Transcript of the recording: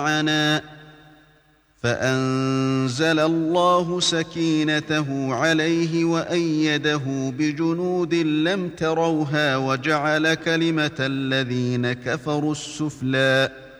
معنا فأنزل الله سكينته عليه وأيده بجنود لم تروها وجعل كلمة الذين كفروا السفلى